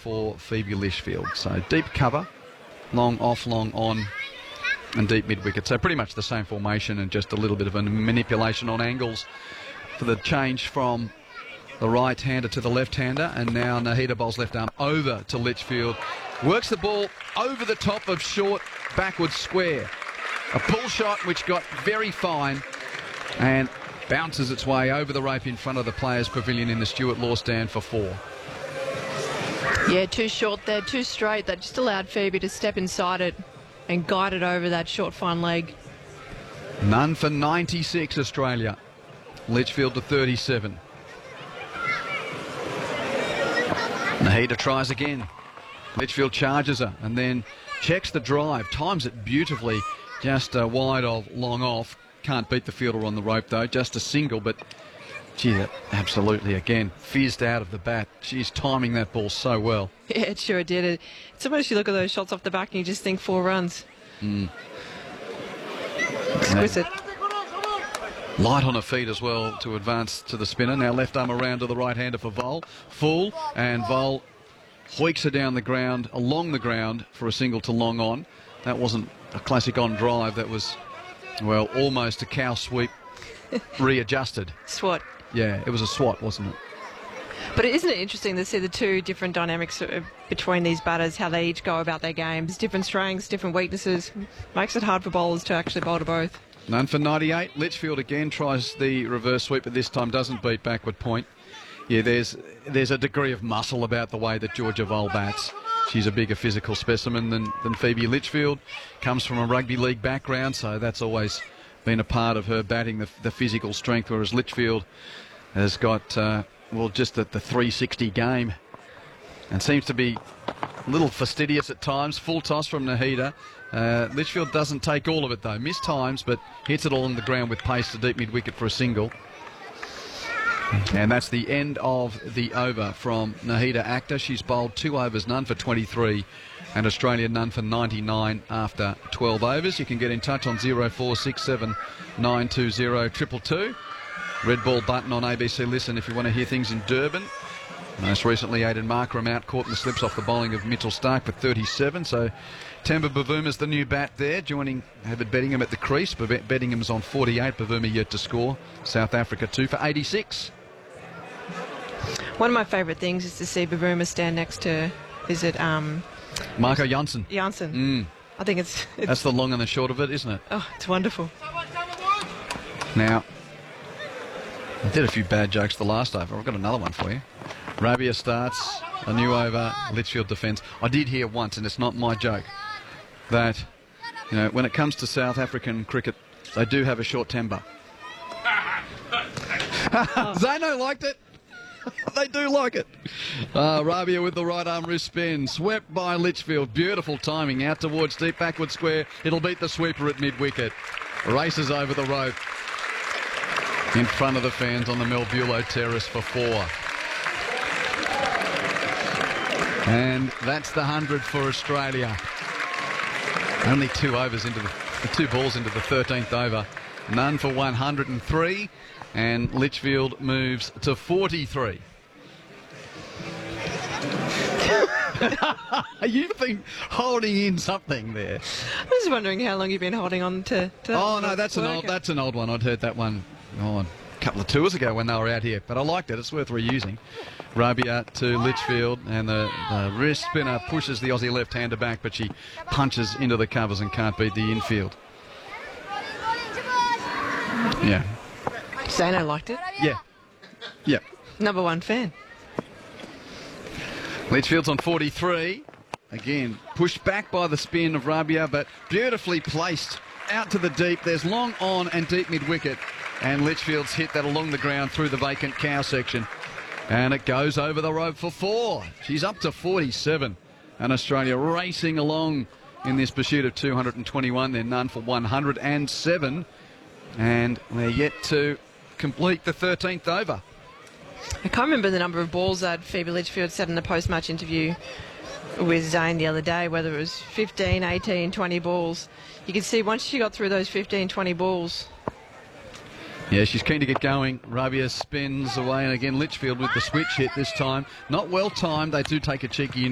for Phoebe Litchfield. So deep cover, long off, long on, and deep mid-wicket. So pretty much the same formation and just a little bit of a manipulation on angles for the change from the right-hander to the left-hander. And now Nahida bowls left arm over to Litchfield. Works the ball over the top of short, backwards square. A pull shot which got very fine and bounces its way over the rope in front of the players' pavilion in the Stuart Law stand for 4. Yeah, too short there, too straight. That just allowed Phoebe to step inside it and guide it over that short fine leg. None for 96 Australia. Litchfield to 37. Nahida tries again. Litchfield charges her and then checks the drive, times it beautifully, just wide of, long off. Can't beat the fielder on the rope though, just a single, but gee, that absolutely again fizzed out of the bat. She's timing that ball so well. Yeah, it sure did. It's almost, you look at those shots off the back and you just think 4 runs. Exquisite. Light on her feet as well to advance to the spinner. Now left arm around to the right-hander for Vole. Full, and Vole hoiks her down the ground, along the ground for a single to long on. That wasn't a classic on drive. That was, well, almost a cow sweep readjusted. Swat. Yeah, it was a swat, wasn't it? But isn't it interesting to see the two different dynamics between these batters, how they each go about their games, different strengths, different weaknesses. Makes it hard for bowlers to actually bowl to both. None for 98. Litchfield again tries the reverse sweep, but this time doesn't beat backward point. Yeah, there's a degree of muscle about the way that Georgia Vole bats. She's a bigger physical specimen than Phoebe Litchfield. Comes from a rugby league background, so that's always been a part of her batting, the physical strength, whereas Litchfield has got, well, just the 360 game and seems to be a little fastidious at times. Full toss from Nahida. Litchfield doesn't take all of it though. Missed times, but hits it along the ground with pace to deep mid-wicket for a single. And that's the end of the over from Nahida Akhtar. She's bowled 2 overs, none for 23, and Australia none for 99 after 12 overs. You can get in touch on 0467 920 222. Red ball button on ABC Listen if you want to hear things in Durban. Most recently, Aidan Markram out, caught in the slips off the bowling of Mitchell Stark for 37. So Temba Bavuma's the new bat there, joining David Bedingham at the crease. Beddingham's on 48, Bavuma yet to score. South Africa 2 for 86. One of my favourite things is to see Bavuma stand next to, is it Marco Janssen. Janssen. I think it's that's the long and the short of it, isn't it? Oh, it's wonderful. Now, I did a few bad jokes the last over. I've got another one for you. Rabia starts, a new over, Litchfield defence. I did hear once, and it's not my joke, that, you know, when it comes to South African cricket, they do have a short temper. Zano liked it. They do like it. Rabia with the right arm wrist spin. Swept by Litchfield. Beautiful timing out towards deep backward square. It'll beat the sweeper at mid-wicket. Races over the rope. In front of the fans on the Mel Bulow terrace for 4. And that's the 100 for Australia. Only 2 overs into the 2 balls into the 13th over. None for 103. And Litchfield moves to 43. You've been holding in something there. I was wondering how long you've been holding on to that. Oh no, that's an old one. I'd heard that one a couple of tours ago when they were out here, but I liked it. It's worth reusing. Rabia to Litchfield, and the wrist spinner pushes the Aussie left-hander back, but she punches into the covers and can't beat the infield. Yeah. Zano liked it. Yeah. Number 1 fan. Litchfield's on 43. Again, pushed back by the spin of Rabia, but beautifully placed out to the deep. There's long on and deep mid-wicket, and Litchfield's hit that along the ground through the vacant cow section. And it goes over the rope for 4. She's up to 47. And Australia racing along in this pursuit of 221. They're none for 107. And they're yet to complete the 13th over. I can't remember the number of balls that Phoebe Litchfield said in a post-match interview with Zane the other day, whether it was 15, 18, 20 balls. You can see once she got through those 15, 20 balls. Yeah, she's keen to get going. Rabia spins away, and again Litchfield with the switch hit this time. Not well timed. They do take a cheeky